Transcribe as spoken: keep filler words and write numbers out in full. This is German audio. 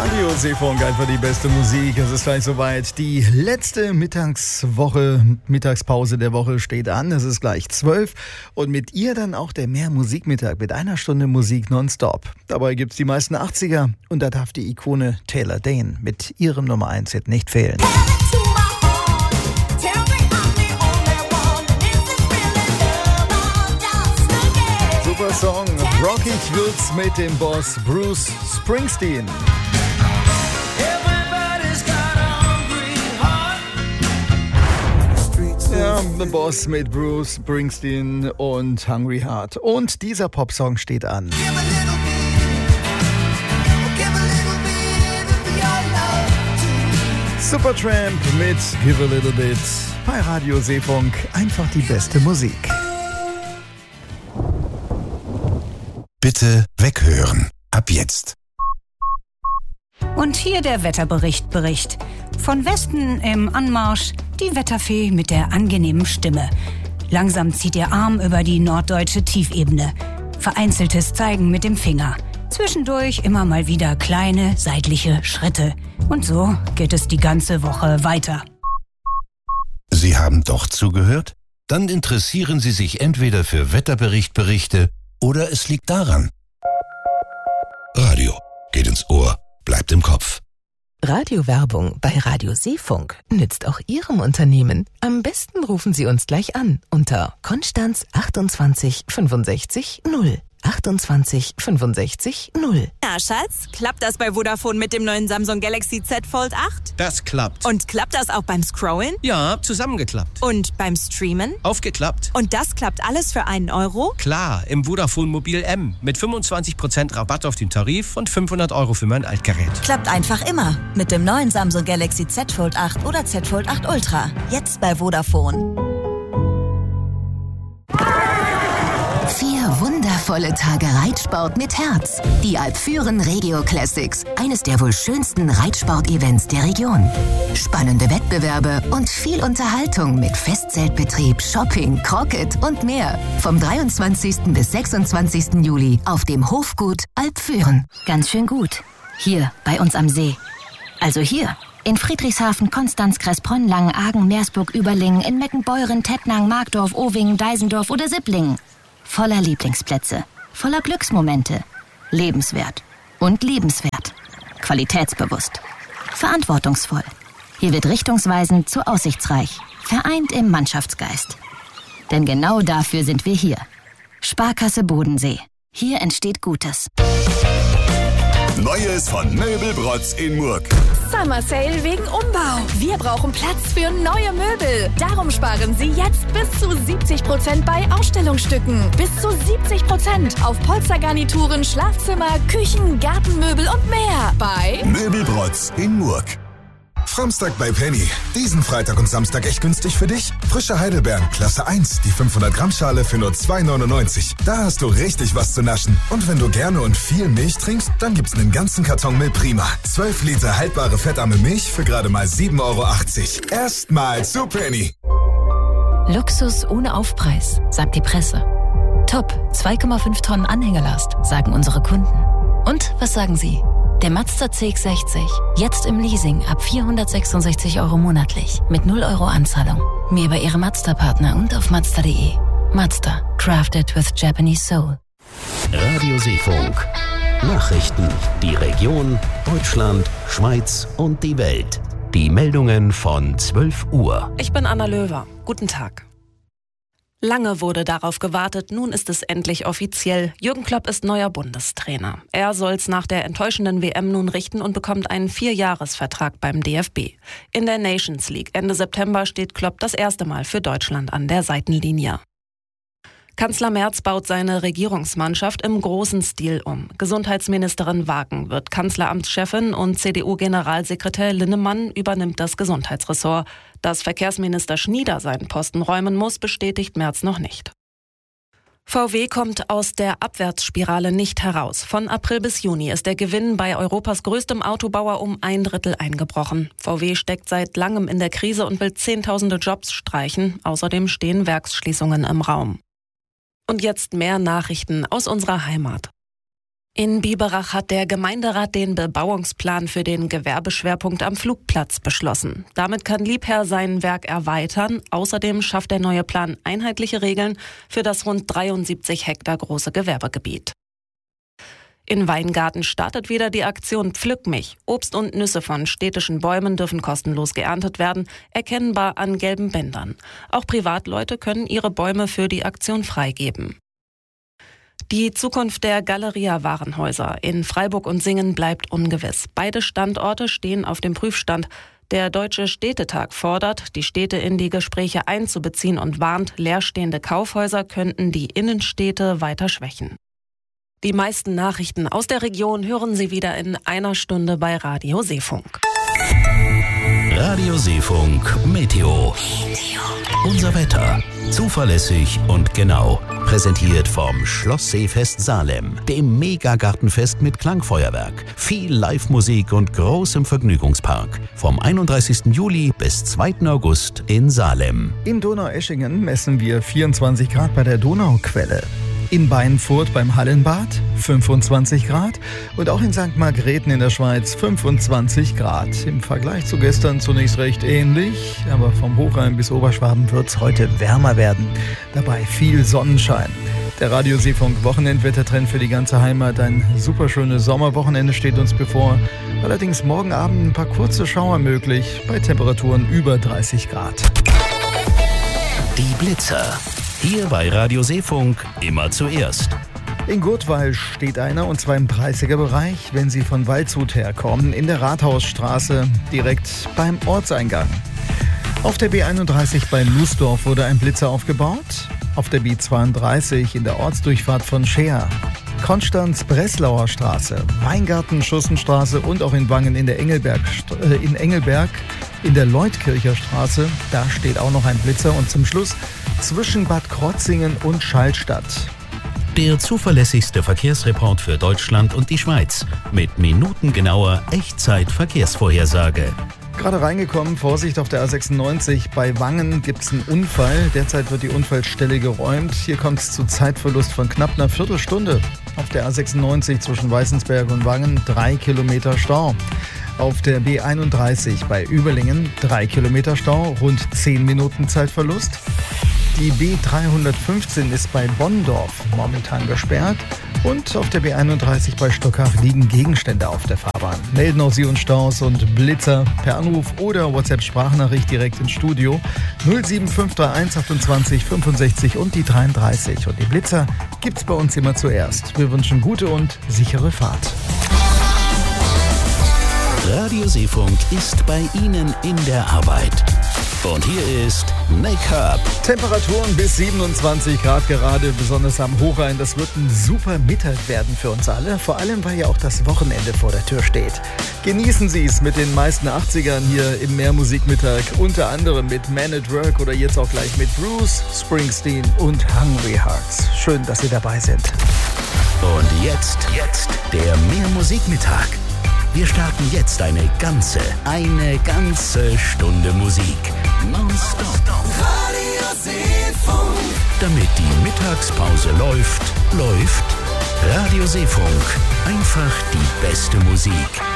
Radio Seefunk, einfach die beste Musik. Es ist gleich soweit. Die letzte Mittagswoche, Mittagspause der Woche steht an. Es ist gleich zwölf und mit ihr dann auch der Mehr-Musikmittag mit einer Stunde Musik nonstop. Dabei gibt's die meisten achtziger und da darf die Ikone Taylor Dayne mit ihrem Nummer eins Hit nicht fehlen. Super Song, rockig wird's mit dem Boss Bruce Springsteen. Ja, The Boss mit Bruce Springsteen und Hungry Heart. Und dieser Popsong steht an. Supertramp mit Give a Little Bit. Bei Radio Seefunk einfach die beste Musik. Bitte weghören. Ab jetzt. Und hier der Wetterbericht Bericht. Von Westen im Anmarsch die Wetterfee mit der angenehmen Stimme. Langsam zieht ihr Arm über die norddeutsche Tiefebene. Vereinzeltes Zeigen mit dem Finger. Zwischendurch immer mal wieder kleine seitliche Schritte. Und so geht es die ganze Woche weiter. Sie haben doch zugehört? Dann interessieren Sie sich entweder für Wetterberichtberichte oder es liegt daran. Radio geht ins Ohr, bleibt im Kopf. Radiowerbung bei Radio Seefunk nützt auch Ihrem Unternehmen. Am besten rufen Sie uns gleich an unter Konstanz achtundzwanzig fünfundsechzig null. achtundzwanzig fünfundsechzig null. Na, Schatz, klappt das bei Vodafone mit dem neuen Samsung Galaxy Z Fold acht? Das klappt. Und klappt das auch beim Scrollen? Ja, zusammengeklappt. Und beim Streamen? Aufgeklappt. Und das klappt alles für einen Euro? Klar, im Vodafone Mobil M. Mit fünfundzwanzig Prozent Rabatt auf den Tarif und fünfhundert Euro für mein Altgerät. Klappt einfach immer. Mit dem neuen Samsung Galaxy Z Fold acht oder Z Fold acht Ultra. Jetzt bei Vodafone. Vier wundervolle Tage Reitsport mit Herz. Die Alpfüren Regio Classics. Eines der wohl schönsten Reitsport-Events der Region. Spannende Wettbewerbe und viel Unterhaltung mit Festzeltbetrieb, Shopping, Crocket und mehr. Vom dreiundzwanzigsten bis sechsundzwanzigsten Juli auf dem Hofgut Alpfüren. Ganz schön gut. Hier, bei uns am See. Also hier. In Friedrichshafen, Konstanz, Kressbronn, Langenargen, Meersburg, Überlingen, in Meckenbeuren, Tettnang, Markdorf, Owingen, Deisendorf oder Sipplingen. Voller Lieblingsplätze, voller Glücksmomente, lebenswert und liebenswert, qualitätsbewusst, verantwortungsvoll. Hier wird richtungsweisend zu aussichtsreich, vereint im Mannschaftsgeist. Denn genau dafür sind wir hier. Sparkasse Bodensee. Hier entsteht Gutes. Neues von Möbelbrotz in Murg. Summer Sale wegen Umbau. Wir brauchen Platz für neue Möbel. Darum sparen Sie jetzt bis zu siebzig Prozent bei Ausstellungsstücken. Bis zu siebzig Prozent auf Polstergarnituren, Schlafzimmer, Küchen, Gartenmöbel und mehr. Bei Möbelbrotz in Murg. Samstag bei Penny. Diesen Freitag und Samstag echt günstig für dich? Frische Heidelbeeren, Klasse eins, die fünfhundert Gramm Schale für nur zwei neunundneunzig. Da hast du richtig was zu naschen. Und wenn du gerne und viel Milch trinkst, dann gibt's einen ganzen Karton Milch Prima. zwölf Liter haltbare fettarme Milch für gerade mal sieben Euro achtzig. Erstmal zu Penny. Luxus ohne Aufpreis, sagt die Presse. Top, zwei Komma fünf Tonnen Anhängerlast, sagen unsere Kunden. Und was sagen Sie? Der Mazda C X sechzig. Jetzt im Leasing ab vierhundertsechsundsechzig Euro monatlich. Mit null Euro Anzahlung. Mehr bei Ihrem Mazda-Partner und auf mazda punkt de. Mazda. Crafted with Japanese Soul. Radio Seefunk. Nachrichten. Die Region, Deutschland, Schweiz und die Welt. Die Meldungen von zwölf Uhr. Ich bin Anna Löwer. Guten Tag. Lange wurde darauf gewartet, nun ist es endlich offiziell. Jürgen Klopp ist neuer Bundestrainer. Er soll's nach der enttäuschenden W M nun richten und bekommt einen Vierjahresvertrag beim D F B. In der Nations League Ende September steht Klopp das erste Mal für Deutschland an der Seitenlinie. Kanzler Merz baut seine Regierungsmannschaft im großen Stil um. Gesundheitsministerin Wagen wird Kanzleramtschefin und C D U-Generalsekretär Linnemann übernimmt das Gesundheitsressort. Dass Verkehrsminister Schnieder seinen Posten räumen muss, bestätigt Merz noch nicht. V W kommt aus der Abwärtsspirale nicht heraus. Von April bis Juni ist der Gewinn bei Europas größtem Autobauer um ein Drittel eingebrochen. V W steckt seit langem in der Krise und will Zehntausende Jobs streichen. Außerdem stehen Werksschließungen im Raum. Und jetzt mehr Nachrichten aus unserer Heimat. In Biberach hat der Gemeinderat den Bebauungsplan für den Gewerbeschwerpunkt am Flugplatz beschlossen. Damit kann Liebherr sein Werk erweitern. Außerdem schafft der neue Plan einheitliche Regeln für das rund dreiundsiebzig Hektar große Gewerbegebiet. In Weingarten startet wieder die Aktion Pflück mich. Obst und Nüsse von städtischen Bäumen dürfen kostenlos geerntet werden, erkennbar an gelben Bändern. Auch Privatleute können ihre Bäume für die Aktion freigeben. Die Zukunft der Galeria Warenhäuser in Freiburg und Singen bleibt ungewiss. Beide Standorte stehen auf dem Prüfstand. Der Deutsche Städtetag fordert, die Städte in die Gespräche einzubeziehen und warnt, leerstehende Kaufhäuser könnten die Innenstädte weiter schwächen. Die meisten Nachrichten aus der Region hören Sie wieder in einer Stunde bei Radio Seefunk. Radio Seefunk Meteo. Unser Wetter. Zuverlässig und genau. Präsentiert vom Schloss Seefest Salem, dem Megagartenfest mit Klangfeuerwerk, viel Live-Musik und großem Vergnügungspark. Vom einunddreißigsten Juli bis zweiten August in Salem. In Donaueschingen messen wir vierundzwanzig Grad bei der Donauquelle. In Beinfurt beim Hallenbad fünfundzwanzig Grad und auch in Sankt Margrethen in der Schweiz fünfundzwanzig Grad. Im Vergleich zu gestern zunächst recht ähnlich, aber vom Hochrhein bis Oberschwaben wird es heute wärmer werden. Dabei viel Sonnenschein. Der Radio Seefunk Wochenendwettertrend für die ganze Heimat. Ein superschönes Sommerwochenende steht uns bevor. Allerdings morgen Abend ein paar kurze Schauer möglich bei Temperaturen über dreißig Grad. Die Blitzer. Hier bei Radio Seefunk immer zuerst. In Gurtwald steht einer, und zwar im dreißiger Bereich, wenn Sie von Waldshut herkommen, in der Rathausstraße, direkt beim Ortseingang. Auf der B einunddreißig bei Nussdorf wurde ein Blitzer aufgebaut. Auf der B zweiunddreißig in der Ortsdurchfahrt von Scheer. Konstanz-Breslauer Straße, Weingarten-Schussenstraße und auch in Wangen in der Engelberg, äh, in Engelberg in der Leutkircher Straße. Da steht auch noch ein Blitzer. Und zum Schluss zwischen Bad Krotzingen und Schallstadt. Der zuverlässigste Verkehrsreport für Deutschland und die Schweiz mit minutengenauer Echtzeit-Verkehrsvorhersage. Gerade reingekommen, Vorsicht auf der A sechsundneunzig. Bei Wangen gibt es einen Unfall. Derzeit wird die Unfallstelle geräumt. Hier kommt es zu Zeitverlust von knapp einer Viertelstunde. Auf der A sechsundneunzig zwischen Weißensberg und Wangen drei Kilometer Stau. Auf der B einunddreißig bei Überlingen drei Kilometer Stau, rund zehn Minuten Zeitverlust. Die B dreihundertfünfzehn ist bei Bonndorf momentan gesperrt. Und auf der B einunddreißig bei Stockach liegen Gegenstände auf der Fahrbahn. Melden auch Sie uns Staus und Blitzer per Anruf oder WhatsApp-Sprachnachricht direkt ins Studio. null sieben fünf drei eins achtundzwanzig fünfundsechzig und die dreiunddreißig. Und die Blitzer gibt's bei uns immer zuerst. Wir wünschen gute und sichere Fahrt. Radio Seefunk ist bei Ihnen in der Arbeit. Und hier ist Make-up. Temperaturen bis siebenundzwanzig Grad gerade, besonders am Hochrhein. Das wird ein super Mittag werden für uns alle. Vor allem, weil ja auch das Wochenende vor der Tür steht. Genießen Sie es mit den meisten achtzigern hier im Mehrmusikmittag. Unter anderem mit Man at Work oder jetzt auch gleich mit Bruce Springsteen und Hungry Hearts. Schön, dass Sie dabei sind. Und jetzt, jetzt der Mehrmusikmittag. Wir starten jetzt eine ganze, eine ganze Stunde Musik. Nonstop. Radio Seefunk. Damit die Mittagspause läuft, läuft Radio Seefunk. Einfach die beste Musik.